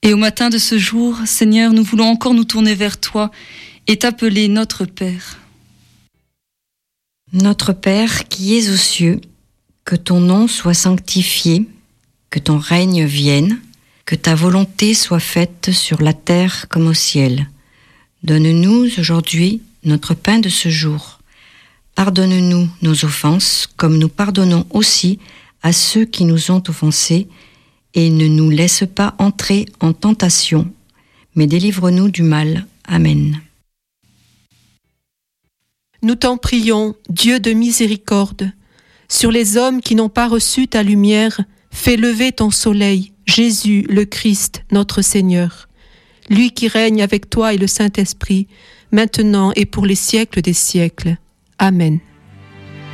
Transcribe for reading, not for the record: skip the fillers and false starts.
Et au matin de ce jour, Seigneur, nous voulons encore nous tourner vers toi et t'appeler notre Père. Notre Père qui es aux cieux, que ton nom soit sanctifié, que ton règne vienne, que ta volonté soit faite sur la terre comme au ciel. Donne-nous aujourd'hui notre pain de ce jour. Pardonne-nous nos offenses, comme nous pardonnons aussi à ceux qui nous ont offensés, et ne nous laisse pas entrer en tentation, mais délivre-nous du mal. Amen. Nous t'en prions, Dieu de miséricorde, sur les hommes qui n'ont pas reçu ta lumière, fais lever ton soleil, Jésus le Christ, notre Seigneur, lui qui règne avec toi et le Saint-Esprit, maintenant et pour les siècles des siècles. Amen.